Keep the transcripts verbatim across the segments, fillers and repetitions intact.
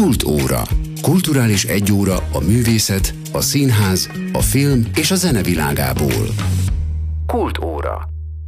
Kultóra. Kulturális egyóra a művészet, a színház, a film és a zene világából. Kultóra.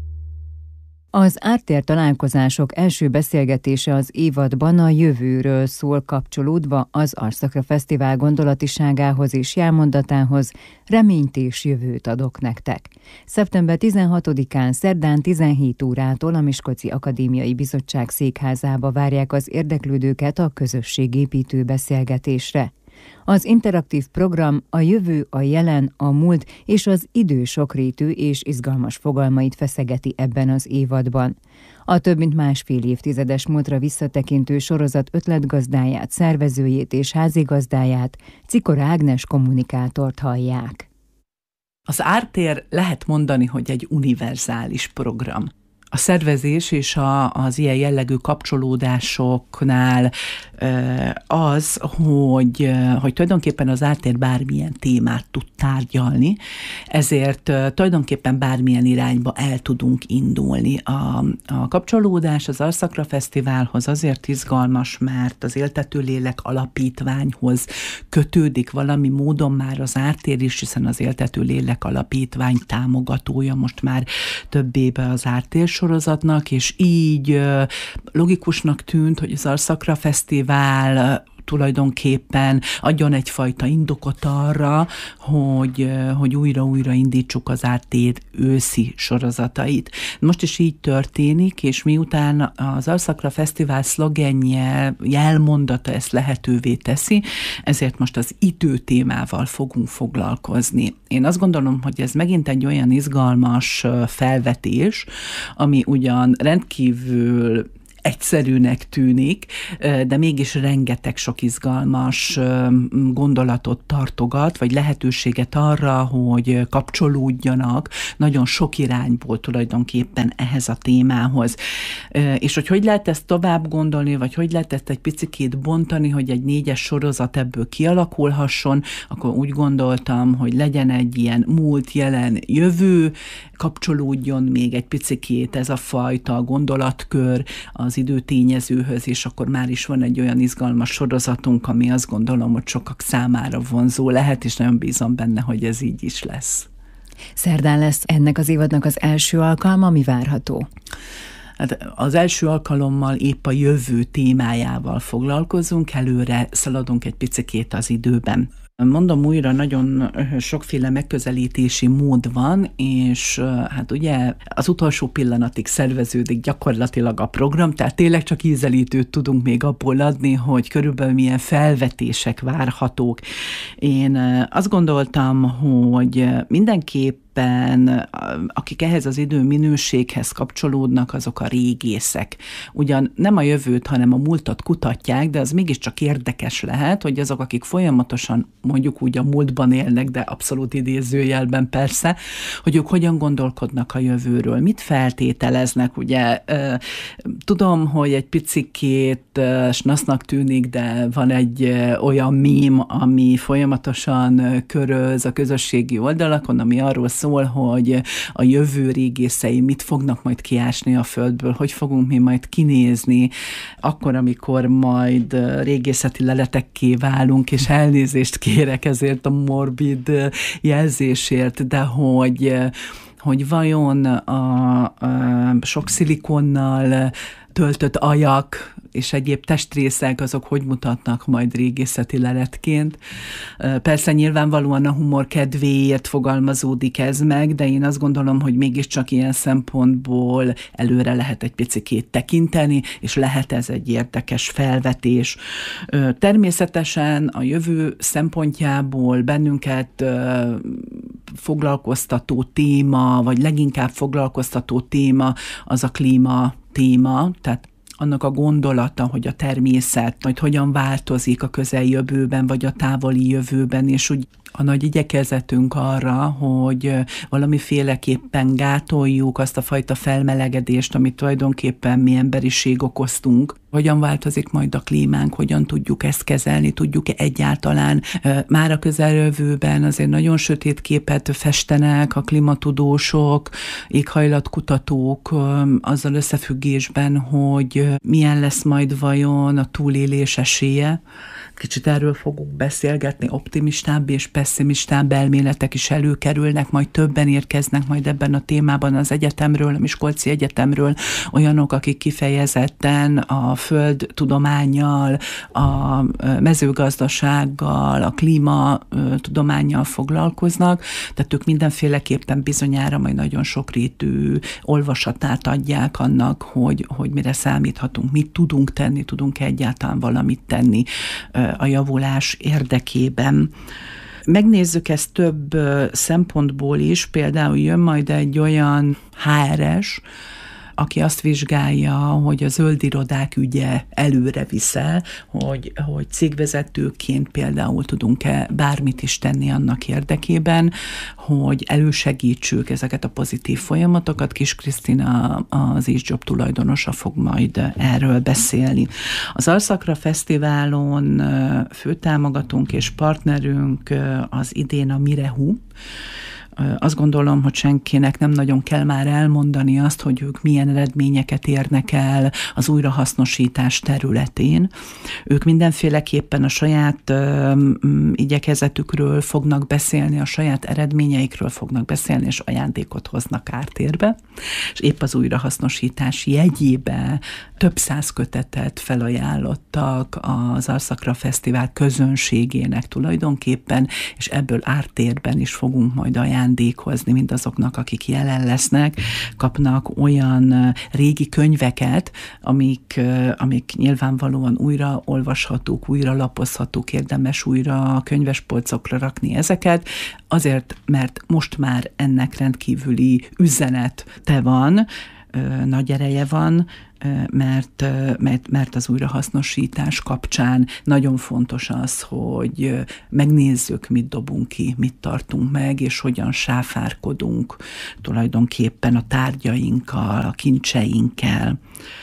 Az Ártér találkozások első beszélgetése az évadban a jövőről szól, kapcsolódva az Arszakra Fesztivál gondolatiságához és jelmondatához: reményt és jövőt adok nektek. szeptember tizenhatodikán szerdán tizenhét órától a Miskolci Akadémiai Bizottság székházába várják az érdeklődőket a közösségépítő beszélgetésre. Az interaktív program a jövő, a jelen, a múlt és az idő sokrétű és izgalmas fogalmait feszegeti ebben az évadban. A több mint másfél évtizedes múltra visszatekintő sorozat ötletgazdáját, szervezőjét és házigazdáját, Czikora Ágnes kommunikátort hallják. Az Ártér lehet mondani, hogy egy univerzális program. A szervezés és a, az ilyen jellegű kapcsolódásoknál az, hogy, hogy tulajdonképpen az Ártér bármilyen témát tud tárgyalni, ezért tulajdonképpen bármilyen irányba el tudunk indulni. A, a kapcsolódás az Arszakra Fesztiválhoz azért izgalmas, mert az Éltető Lélek Alapítványhoz kötődik valami módon már az Ártér is, hiszen az Éltető Lélek Alapítvány támogatója most már több éve az Ártér sorozatnak, és így logikusnak tűnt, hogy az Arszakra Fesztivál tulajdonképpen adjon egyfajta indokot arra, hogy, hogy újra-újra indítsuk az Ártér őszi sorozatait. Most is így történik, és miután az Arszakra Fesztivál szlogenje, jelmondata ezt lehetővé teszi, ezért most az idő témával fogunk foglalkozni. Én azt gondolom, hogy ez megint egy olyan izgalmas felvetés, ami ugyan rendkívül egyszerűnek tűnik, de mégis rengeteg sok izgalmas gondolatot tartogat, vagy lehetőséget arra, hogy kapcsolódjanak nagyon sok irányból tulajdonképpen ehhez a témához. És hogy hogy lehet ezt tovább gondolni, vagy hogy lehet ezt egy picikét bontani, hogy egy négyes sorozat ebből kialakulhasson, akkor úgy gondoltam, hogy legyen egy ilyen múlt, jelen, jövő, kapcsolódjon még egy picikét ez a fajta gondolatkör az időtényezőhöz, és akkor már is van egy olyan izgalmas sorozatunk, ami azt gondolom, hogy sokak számára vonzó lehet, és nagyon bízom benne, hogy ez így is lesz. Szerdán lesz ennek az évadnak az első alkalma, mi várható? Hát az első alkalommal épp a jövő témájával foglalkozunk, előre szaladunk egy picikét az időben. Mondom újra, nagyon sokféle megközelítési mód van, és hát ugye az utolsó pillanatig szerveződik gyakorlatilag a program, tehát tényleg csak ízelítőt tudunk még abból adni, hogy körülbelül milyen felvetések várhatók. Én azt gondoltam, hogy mindenképp akik ehhez az idő minőséghez kapcsolódnak, azok a régészek. Ugyan nem a jövőt, hanem a múltat kutatják, de az mégiscsak érdekes lehet, hogy azok, akik folyamatosan mondjuk úgy a múltban élnek, de abszolút idézőjelben persze, hogy ők hogyan gondolkodnak a jövőről, mit feltételeznek, ugye tudom, hogy egy picikét snasznak tűnik, de van egy olyan mím, ami folyamatosan köröz a közösségi oldalakon, ami arról szól, hogy a jövő régészei mit fognak majd kiásni a földből, hogy fogunk mi majd kinézni, akkor, amikor majd régészeti leletekké válunk, és elnézést kérek ezért a morbid jelzésért, de hogy, hogy vajon a, a sok szilikonnal töltött ajak és egyéb testrészek, azok hogy mutatnak majd régészeti leletként. Persze nyilvánvalóan a humor kedvéért fogalmazódik ez meg, de én azt gondolom, hogy mégiscsak ilyen szempontból előre lehet egy picikét tekinteni, és lehet ez egy érdekes felvetés. Természetesen a jövő szempontjából bennünket foglalkoztató téma, vagy leginkább foglalkoztató téma az a klíma téma, tehát annak a gondolata, hogy a természet majd hogyan változik a közeljövőben, vagy a távoli jövőben, és úgy a nagy igyekezetünk arra, hogy valamiféleképpen gátoljuk azt a fajta felmelegedést, amit tulajdonképpen mi emberiség okoztunk. Hogyan változik majd a klímánk, hogyan tudjuk ezt kezelni, tudjuk-e egyáltalán. Már a közeljövőben azért nagyon sötét képet festenek a klimatudósok, éghajlatkutatók azzal összefüggésben, hogy milyen lesz majd vajon a túlélés esélye. Kicsit erről fogunk beszélgetni, optimistább és pessimistább elméletek is előkerülnek, majd többen érkeznek majd ebben a témában az egyetemről, a Miskolci Egyetemről, olyanok, akik kifejezetten a földtudománnyal, a mezőgazdasággal, a klímatudománnyal foglalkoznak, tehát ők mindenféleképpen bizonyára majd nagyon sokrétű olvasatát adják annak, hogy, hogy mire számíthatunk, mit tudunk tenni, tudunk egyáltalán valamit tenni a javulás érdekében. Megnézzük ezt több szempontból is, például jön majd egy olyan há er es, aki azt vizsgálja, hogy a zöld irodák ügye előre viszel, hogy, hogy cégvezetőként például tudunk-e bármit is tenni annak érdekében, hogy elősegítsük ezeket a pozitív folyamatokat. Kis Krisztina, az easejob tulajdonosa fog majd erről beszélni. Az Alszakra Fesztiválon főtámogatónk és partnerünk az idén a Mirehu. Azt gondolom, hogy senkinek nem nagyon kell már elmondani azt, hogy ők milyen eredményeket érnek el az újrahasznosítás területén. Ők mindenféleképpen a saját um, igyekezetükről fognak beszélni, a saját eredményeikről fognak beszélni, és ajándékot hoznak ártérbe. És épp az újrahasznosítás jegyébe több száz kötetet felajánlottak az Alszakra Fesztivál közönségének tulajdonképpen, és ebből ártérben is fogunk majd ajándékozni mindazoknak, akik jelen lesznek, kapnak olyan régi könyveket, amik, amik nyilvánvalóan újra olvashatók, újra lapozhatók, érdemes újra a könyvespolcokra rakni ezeket, azért, mert most már ennek rendkívüli üzenete van, nagy ereje van, mert, mert, mert az újrahasznosítás kapcsán nagyon fontos az, hogy megnézzük, mit dobunk ki, mit tartunk meg, és hogyan sáfárkodunk tulajdonképpen a tárgyainkkal, a kincseinkkel.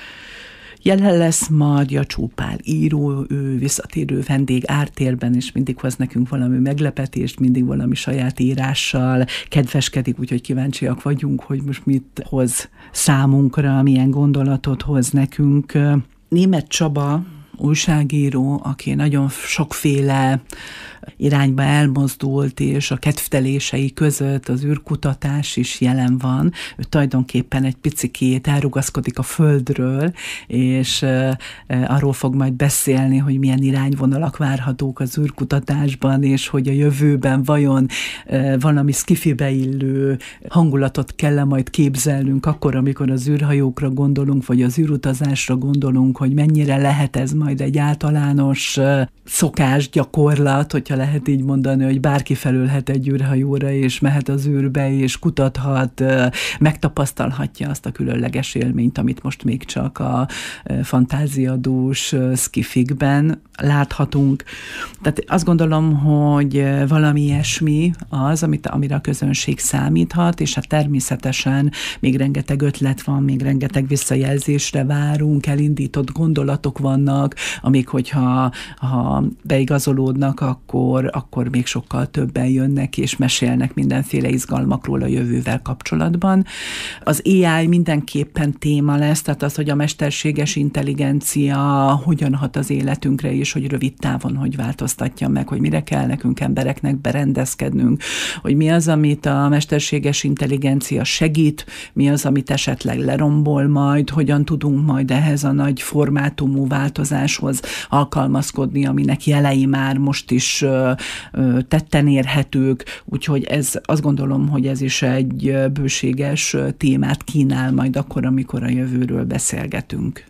Jelen lesz majd Jacsó Pál író, ő visszatérő vendég ártérben, és mindig hoz nekünk valami meglepetést, mindig valami saját írással kedveskedik, úgyhogy kíváncsiak vagyunk, hogy most mit hoz számunkra, milyen gondolatot hoz nekünk. Németh Csaba, újságíró, aki nagyon sokféle irányba elmozdult, és a kedvtelései között az űrkutatás is jelen van. Ő tulajdonképpen egy picikét elrugaszkodik a Földről, és arról fog majd beszélni, hogy milyen irányvonalak várhatók az űrkutatásban, és hogy a jövőben vajon valami sci-fibe illő hangulatot kell majd képzelnünk akkor, amikor az űrhajókra gondolunk, vagy az űrutazásra gondolunk, hogy mennyire lehet ez majd egy általános szokás, gyakorlat, hogyha lehet így mondani, hogy bárki felülhet egy űrhajóra, és mehet az űrbe, és kutathat, megtapasztalhatja azt a különleges élményt, amit most még csak a fantáziadús sci-fikben láthatunk. Tehát azt gondolom, hogy valami ilyesmi az, amit, amire a közönség számíthat, és hát természetesen még rengeteg ötlet van, még rengeteg visszajelzésre várunk, elindított gondolatok vannak, amik hogyha ha beigazolódnak, akkor, akkor még sokkal többen jönnek, és mesélnek mindenféle izgalmakról a jövővel kapcsolatban. Az á i mindenképpen téma lesz, tehát az, hogy a mesterséges intelligencia hogyan hat az életünkre, és hogy rövid távon hogy változtatja meg, hogy mire kell nekünk embereknek berendezkednünk, hogy mi az, amit a mesterséges intelligencia segít, mi az, amit esetleg lerombol majd, hogyan tudunk majd ehhez a nagy formátumú változáshoz alkalmazkodni, aminek jelei már most is ö, ö, tetten érhetők, úgyhogy ez, azt gondolom, hogy ez is egy bőséges témát kínál majd akkor, amikor a jövőről beszélgetünk.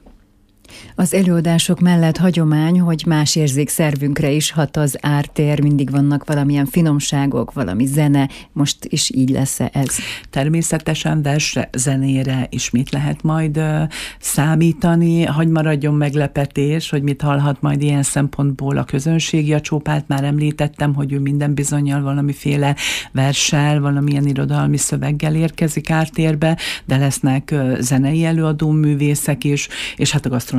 Az előadások mellett hagyomány, hogy más érzékszervünkre is hat az ártér, mindig vannak valamilyen finomságok, valami zene, most is így lesz ez? Természetesen versre, zenére ismét lehet majd uh, számítani, hogy maradjon meglepetés, hogy mit hallhat majd ilyen szempontból a közönség. Jacsó Pált már említettem, hogy ő minden bizonnyal valamiféle verssel, valamilyen irodalmi szöveggel érkezik ártérbe, de lesznek uh, zenei előadó művészek is, és hát a gasztronómiai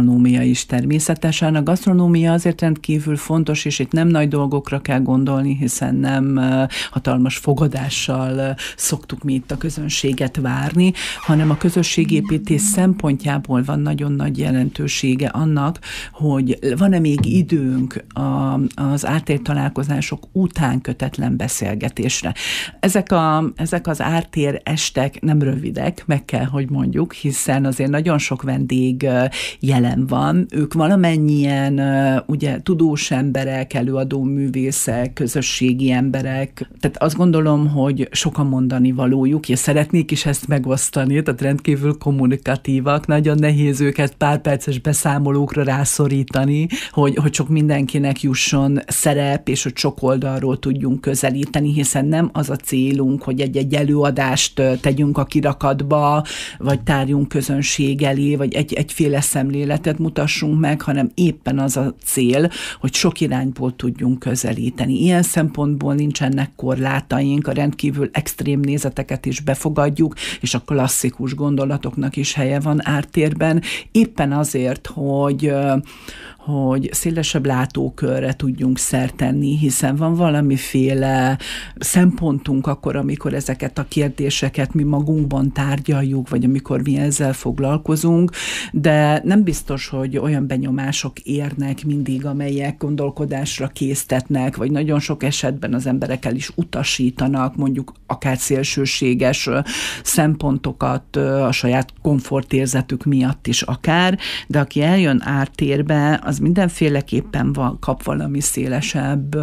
gasztronómia is természetesen. A gasztronómia azért rendkívül fontos, és itt nem nagy dolgokra kell gondolni, hiszen nem hatalmas fogadással szoktuk mi itt a közönséget várni, hanem a közösségépítés szempontjából van nagyon nagy jelentősége annak, hogy van-e még időnk a, az ártértalálkozások után kötetlen beszélgetésre. Ezek, a, ezek az ártér estek nem rövidek, meg kell, hogy mondjuk, hiszen azért nagyon sok vendég jelen van. Ők valamennyien ugye tudós emberek, előadó művészek, közösségi emberek. Tehát azt gondolom, hogy sokan mondani valójuk, és szeretnék is ezt megosztani, tehát rendkívül kommunikatívak, nagyon nehéz őket pár perces beszámolókra rászorítani, hogy, hogy csak mindenkinek jusson szerep, és hogy sok oldalról tudjunk közelíteni, hiszen nem az a célunk, hogy egy-egy előadást tegyünk a kirakatba, vagy tárjunk közönség elé, vagy egy, egyféle szemléletet mutassunk meg, hanem éppen az a cél, hogy sok irányból tudjunk közelíteni. Ilyen szempontból nincsenek korlátaink, a rendkívül extrém nézeteket is befogadjuk, és a klasszikus gondolatoknak is helye van ártérben, éppen azért, hogy hogy szélesebb látókörre tudjunk szert tenni, hiszen van valamiféle szempontunk akkor, amikor ezeket a kérdéseket mi magunkban tárgyaljuk, vagy amikor mi ezzel foglalkozunk, de nem biztos, hogy olyan benyomások érnek mindig, amelyek gondolkodásra késztetnek, vagy nagyon sok esetben az emberekkel is utasítanak, mondjuk akár szélsőséges szempontokat a saját komfortérzetük miatt is akár, de aki eljön ártérbe, az mindenféleképpen van, kap valami szélesebb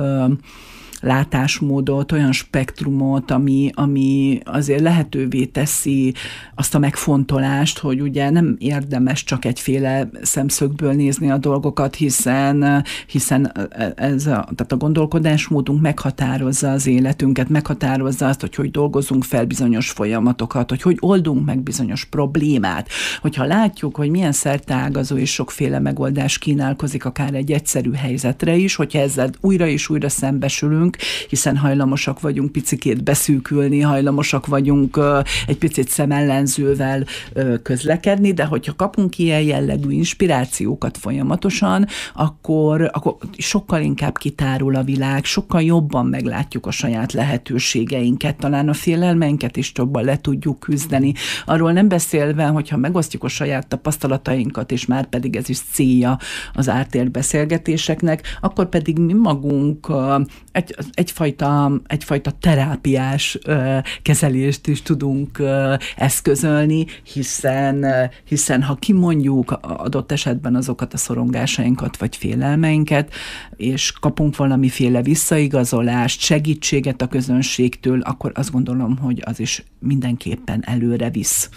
látásmódot, olyan spektrumot, ami, ami azért lehetővé teszi azt a megfontolást, hogy ugye nem érdemes csak egyféle szemszögből nézni a dolgokat, hiszen, hiszen ez a, tehát a gondolkodásmódunk meghatározza az életünket, meghatározza azt, hogy hogy dolgozunk fel bizonyos folyamatokat, hogy hogy oldunk meg bizonyos problémát. Hogyha látjuk, hogy milyen szerteágazó és sokféle megoldás kínálkozik akár egy egyszerű helyzetre is, hogyha ezzel újra és újra szembesülünk, hiszen hajlamosak vagyunk picikét beszűkülni, hajlamosak vagyunk uh, egy picit szemellenzővel uh, közlekedni, de hogyha kapunk ilyen jellegű inspirációkat folyamatosan, akkor, akkor sokkal inkább kitárul a világ, sokkal jobban meglátjuk a saját lehetőségeinket, talán a félelmeinket is jobban le tudjuk küzdeni. Arról nem beszélve, hogyha megosztjuk a saját tapasztalatainkat, és már pedig ez is célja az ártérbeszélgetéseknek, akkor pedig mi magunk uh, egy Egyfajta, egyfajta terápiás ö, kezelést is tudunk ö, eszközölni, hiszen, ö, hiszen ha kimondjuk adott esetben azokat a szorongásainkat vagy félelmeinket, és kapunk valamiféle visszaigazolást, segítséget a közönségtől, akkor azt gondolom, hogy az is mindenképpen előre visz.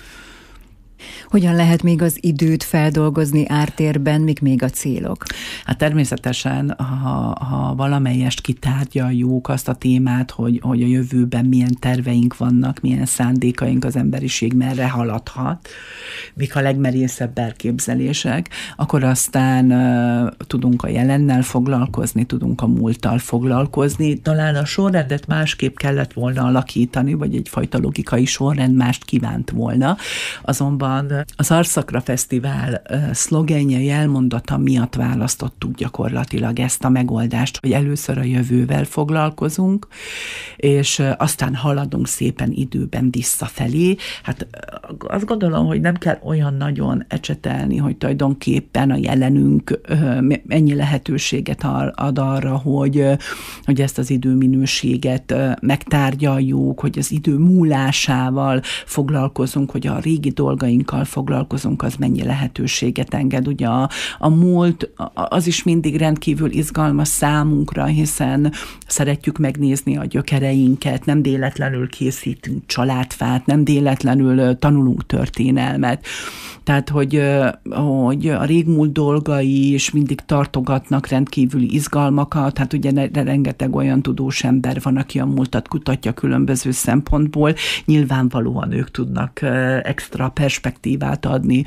Hogyan lehet még az időt feldolgozni ártérben, mik még a célok? Hát természetesen, ha, ha valamelyest kitárgyaljuk azt a témát, hogy, hogy a jövőben milyen terveink vannak, milyen szándékaink, az emberiség merre haladhat, mik a legmerészebb elképzelések, akkor aztán uh, tudunk a jelennel foglalkozni, tudunk a múlttal foglalkozni. Talán a sorrendet másképp kellett volna alakítani, vagy egyfajta logikai sorrend mást kívánt volna. Azonban az Arszakra Fesztivál szlogenje, jelmondata miatt választottuk gyakorlatilag ezt a megoldást, hogy először a jövővel foglalkozunk, és aztán haladunk szépen időben visszafelé. Hát azt gondolom, hogy nem kell olyan nagyon ecsetelni, hogy tulajdonképpen a jelenünk ennyi lehetőséget ad arra, hogy, hogy ezt az időminőséget megtárgyaljuk, hogy az idő múlásával foglalkozunk, hogy a régi dolgaink foglalkozunk, az mennyi lehetőséget enged. Ugye a, a múlt az is mindig rendkívül izgalmas számunkra, hiszen szeretjük megnézni a gyökereinket, nem véletlenül készítünk családfát, nem véletlenül tanulunk történelmet. Tehát, hogy, hogy a régmúlt dolgai is mindig tartogatnak rendkívüli izgalmakat, hát ugye rengeteg olyan tudós ember van, aki a múltat kutatja különböző szempontból, nyilvánvalóan ők tudnak extra perspektívát adni.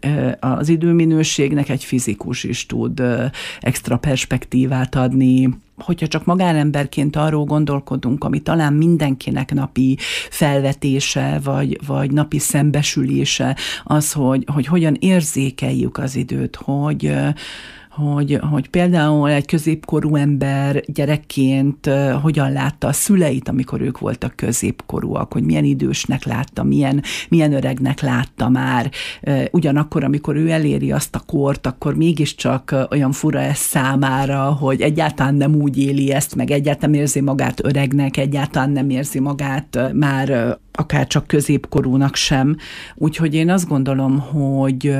Az időminőségnek egy fizikus is tud extra perspektívát adni, hogyha csak magánemberként arról gondolkodunk, ami talán mindenkinek napi felvetése, vagy, vagy napi szembesülése, az, hogy, hogy hogyan érzékeljük az időt, hogy Hogy, hogy például egy középkorú ember gyerekként uh, hogyan látta a szüleit, amikor ők voltak középkorúak, hogy milyen idősnek látta, milyen, milyen öregnek látta már. Uh, ugyanakkor, amikor ő eléri azt a kort, akkor mégiscsak uh, olyan fura ez számára, hogy egyáltalán nem úgy éli ezt, meg egyáltalán érzi magát öregnek, egyáltalán nem érzi magát uh, már uh, akár csak középkorúnak sem. Úgyhogy én azt gondolom, hogy,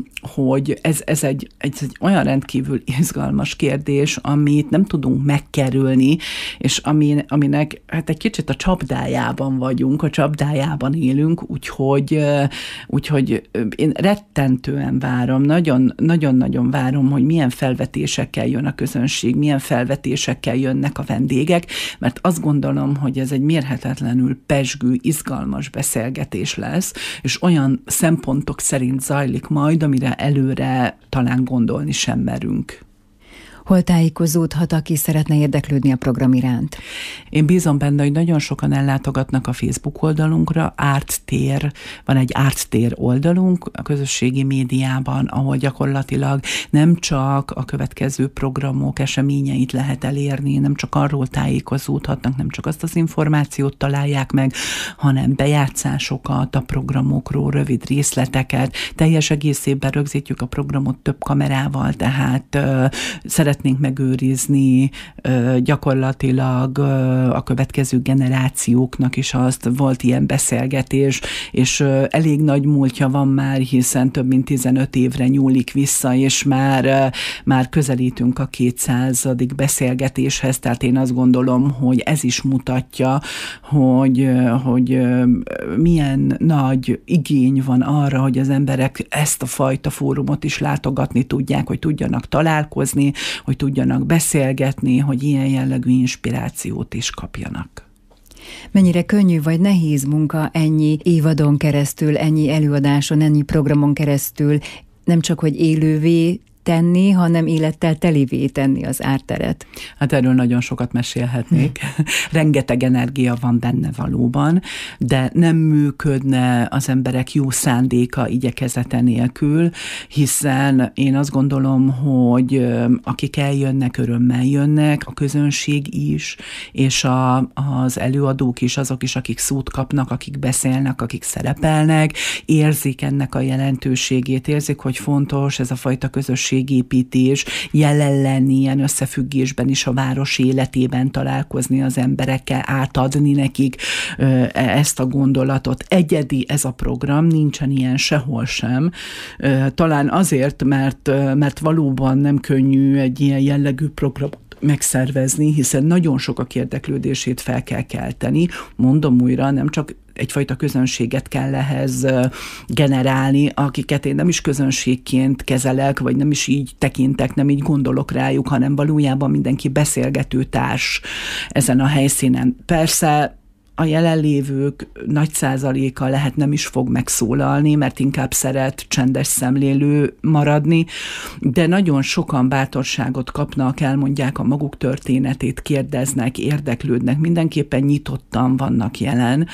hogy ez, ez, egy, ez egy olyan rendkívül izgalmas kérdés, amit nem tudunk megkerülni, és ami, aminek hát egy kicsit a csapdájában vagyunk, a csapdájában élünk, úgyhogy, úgyhogy én rettentően várom, nagyon, nagyon-nagyon várom, hogy milyen felvetésekkel jön a közönség, milyen felvetésekkel jönnek a vendégek, mert azt gondolom, hogy ez egy mérhetetlenül pezsgő, izgalmas izgalmas beszélgetés lesz, és olyan szempontok szerint zajlik majd, amire előre talán gondolni sem merünk. Hol tájékozódhat, aki szeretne érdeklődni a program iránt? Én bízom benne, hogy nagyon sokan ellátogatnak a Facebook oldalunkra, Árttér, van egy Árttér oldalunk a közösségi médiában, ahol gyakorlatilag nem csak a következő programok eseményeit lehet elérni, nem csak arról tájékozódhatnak, nem csak azt az információt találják meg, hanem bejátszásokat a programokról, rövid részleteket, teljes egészében rögzítjük a programot több kamerával, tehát uh, szeretnénk megőrizni uh, gyakorlatilag uh, a következő generációknak is azt, volt ilyen beszélgetés, és uh, elég nagy múltja van már, hiszen több mint tizenöt évre nyúlik vissza, és már, uh, már közelítünk a kétszázadik beszélgetéshez, tehát én azt gondolom, hogy ez is mutatja, hogy, uh, hogy uh, milyen nagy igény van arra, hogy az emberek ezt a fajta fórumot is látogatni tudják, hogy tudjanak találkozni, hogy tudjanak beszélgetni, hogy ilyen jellegű inspirációt is kapjanak. Mennyire könnyű vagy nehéz munka ennyi évadon keresztül, ennyi előadáson, ennyi programon keresztül, nem csak hogy élővé tenni, hanem élettel telivé tenni az árteret? Hát erről nagyon sokat mesélhetnék. Hmm. Rengeteg energia van benne valóban, de nem működne az emberek jó szándéka, igyekezete nélkül, hiszen én azt gondolom, hogy akik eljönnek, örömmel jönnek, a közönség is, és a, az előadók is, azok is, akik szót kapnak, akik beszélnek, akik szerepelnek, érzik ennek a jelentőségét, érzik, hogy fontos ez a fajta közösség építés, jelen lenni ilyen összefüggésben is a város életében, találkozni az emberekkel, átadni nekik ö, ezt a gondolatot. Egyedi ez a program, nincsen ilyen sehol sem. Ö, talán azért, mert, mert valóban nem könnyű egy ilyen jellegű programot megszervezni, hiszen nagyon sokak érdeklődését fel kell kelteni. Mondom újra, nem csak egyfajta közönséget kell ehhez generálni, akiket én nem is közönségként kezelek, vagy nem is így tekintek, nem így gondolok rájuk, hanem valójában mindenki beszélgető társ ezen a helyszínen. Persze a jelenlévők nagy százaléka lehet nem is fog megszólalni, mert inkább szeret csendes szemlélő maradni, de nagyon sokan bátorságot kapnak, elmondják a maguk történetét, kérdeznek, érdeklődnek, mindenképpen nyitottan vannak jelen.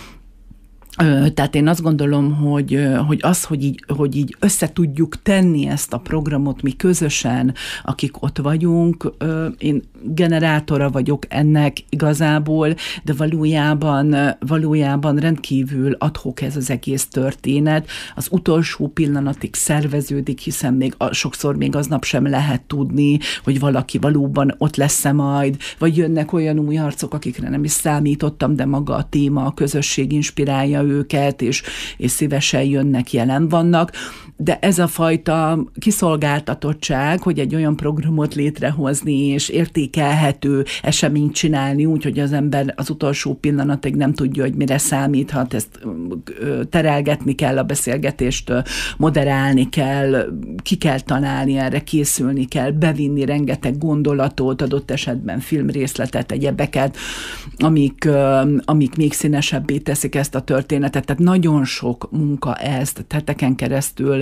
Tehát én azt gondolom, hogy, hogy az, hogy így, hogy így össze tudjuk tenni ezt a programot mi közösen, akik ott vagyunk, én generátora vagyok ennek igazából, de valójában, valójában rendkívül ad hoc ez az egész történet. Az utolsó pillanatig szerveződik, hiszen még sokszor még aznap sem lehet tudni, hogy valaki valóban ott lesz-e majd, vagy jönnek olyan új arcok, akikre nem is számítottam, de maga a téma, a közösség inspirálja őket, és, és szívesen jönnek, jelen vannak. De ez a fajta kiszolgáltatottság, hogy egy olyan programot létrehozni, és értékelhető eseményt csinálni úgy, hogy az ember az utolsó pillanatig nem tudja, hogy mire számíthat, ezt terelgetni kell, a beszélgetést moderálni kell, ki kell találni, erre készülni kell, bevinni rengeteg gondolatot, adott esetben filmrészletet, egyebeket, amik, amik még színesebbé teszik ezt a történetet. Tehát nagyon sok munka ez, tehát heteken keresztül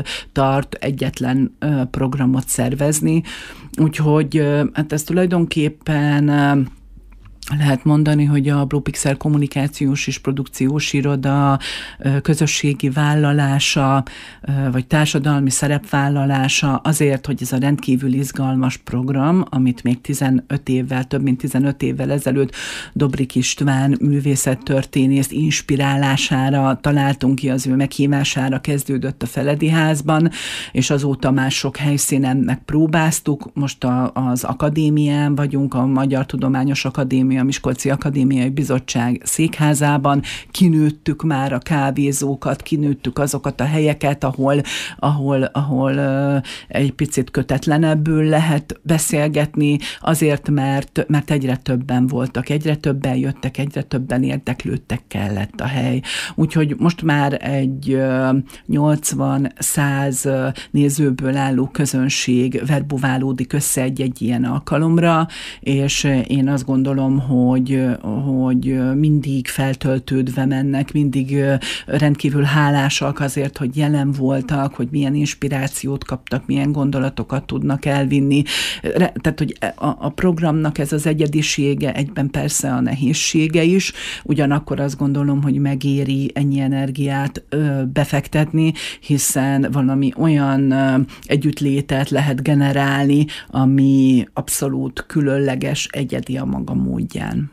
tart egyetlen programot szervezni. Úgyhogy hát ez tulajdonképpen lehet mondani, hogy a Blue Pixel kommunikációs és produkciós iroda közösségi vállalása, vagy társadalmi szerepvállalása azért, hogy ez a rendkívül izgalmas program, amit még tizenöt évvel, több mint tizenöt évvel ezelőtt Dobrik István művészettörténész inspirálására találtunk ki, az ő meghívására kezdődött a Feledi Házban, és azóta már sok helyszínen megpróbáztuk. Most a, az akadémián vagyunk, a Magyar Tudományos Akadémia, a Miskolci Akadémiai Bizottság székházában, kinőttük már a kávézókat, kinőttük azokat a helyeket, ahol, ahol, ahol egy picit kötetlenebbül lehet beszélgetni, azért, mert, mert egyre többen voltak, egyre többen jöttek, egyre többen érdeklődtek, kellett a hely. Úgyhogy most már egy nyolcvan-száz nézőből álló közönség verbuválódik össze egy-egy ilyen alkalomra, és én azt gondolom, hogy, hogy mindig feltöltődve mennek, mindig rendkívül hálásak azért, hogy jelen voltak, hogy milyen inspirációt kaptak, milyen gondolatokat tudnak elvinni. Tehát, hogy a, a programnak ez az egyedisége, egyben persze a nehézsége is, ugyanakkor azt gondolom, hogy megéri ennyi energiát befektetni, hiszen valami olyan együttlétet lehet generálni, ami abszolút különleges, egyedi a maga módján.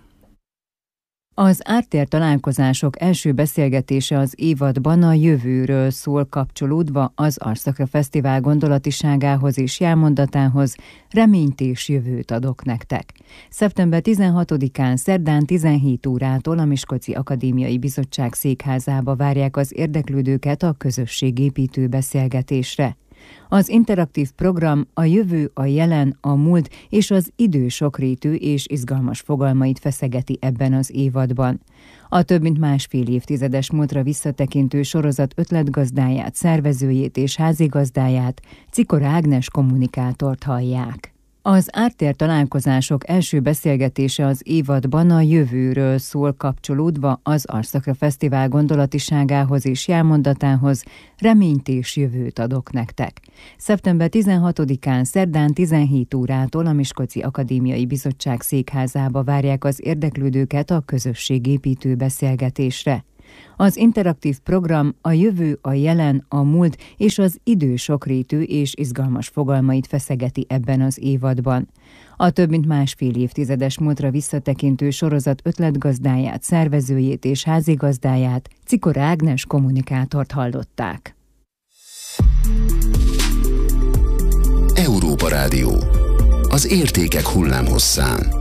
Az Ártér találkozások első beszélgetése az évadban a jövőről szól, kapcsolódva az Arszakra Fesztivál gondolatiságához és jelmondatához: reményt és jövőt adok nektek. szeptember tizenhatodikán szerdán tizenhét órától a Miskolci Akadémiai Bizottság székházába várják az érdeklődőket a közösségépítő beszélgetésre. Az interaktív program a jövő, a jelen, a múlt és az idő sokrétű és izgalmas fogalmait feszegeti ebben az évadban. A több mint másfél évtizedes múltra visszatekintő sorozat ötletgazdáját, szervezőjét és házigazdáját, Cikora Ágnes kommunikátort hallják. Az Ártér találkozások első beszélgetése az évadban a jövőről szól, kapcsolódva az Arszakra Fesztivál gondolatiságához és jelmondatához: reményt és jövőt adok nektek. szeptember tizenhatodikán szerdán tizenhét órától a Miskolci Akadémiai Bizottság székházába várják az érdeklődőket a közösségépítő beszélgetésre. Az interaktív program a jövő, a jelen, a múlt és az idő sokrétű és izgalmas fogalmait feszegeti ebben az évadban. A több mint másfél évtizedes múltra visszatekintő sorozat ötletgazdáját, szervezőjét és házigazdáját, Cikora Ágnes kommunikátort hallották. Európa Rádió. Az értékek hullámhosszán.